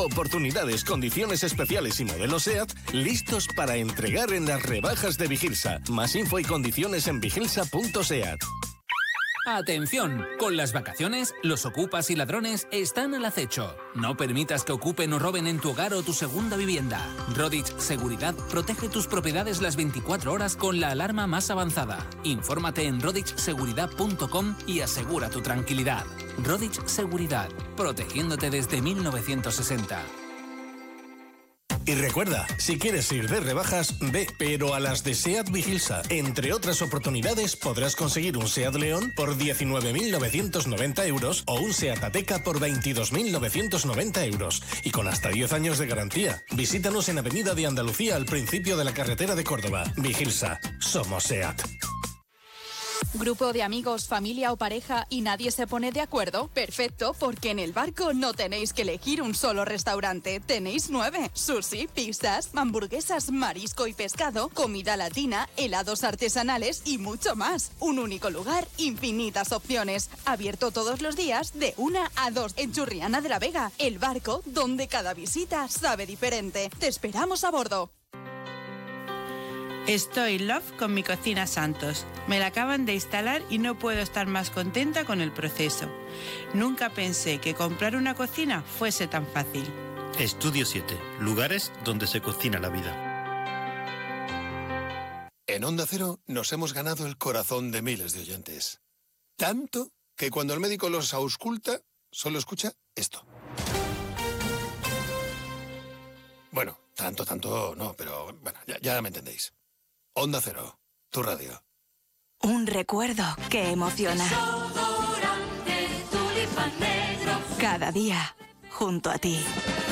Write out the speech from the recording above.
Oportunidades, condiciones especiales y modelos SEAT listos para entregar en las rebajas de Vigilsa. Más info y condiciones en vigilsa.seat. ¡Atención! Con las vacaciones, los ocupas y ladrones están al acecho. No permitas que ocupen o roben en tu hogar o tu segunda vivienda. Rodich Seguridad protege tus propiedades las 24 horas con la alarma más avanzada. Infórmate en rodichseguridad.com y asegura tu tranquilidad. Rodich Seguridad, protegiéndote desde 1960. Y recuerda, si quieres ir de rebajas, ve, pero a las de SEAT Vigilsa. Entre otras oportunidades, podrás conseguir un SEAT León por 19.990 euros o un SEAT Ateca por 22.990 euros. Y con hasta 10 años de garantía. Visítanos en Avenida de Andalucía, al principio de la carretera de Córdoba. Vigilsa. Somos SEAT. ¿Grupo de amigos, familia o pareja y nadie se pone de acuerdo? Perfecto, porque en El Barco no tenéis que elegir un solo restaurante. Tenéis 9. Sushi, pizzas, hamburguesas, marisco y pescado, comida latina, helados artesanales y mucho más. Un único lugar, infinitas opciones. Abierto todos los días de 1 a 2 en Churriana de la Vega. El Barco, donde cada visita sabe diferente. Te esperamos a bordo. Estoy love con mi cocina Santos. Me la acaban de instalar y no puedo estar más contenta con el proceso. Nunca pensé que comprar una cocina fuese tan fácil. Estudio 7. Lugares donde se cocina la vida. En Onda Cero nos hemos ganado el corazón de miles de oyentes. Tanto que cuando el médico los ausculta, solo escucha esto. Bueno, tanto no, pero bueno, ya me entendéis. Onda Cero, tu radio. Un recuerdo que emociona. Cada día, junto a ti.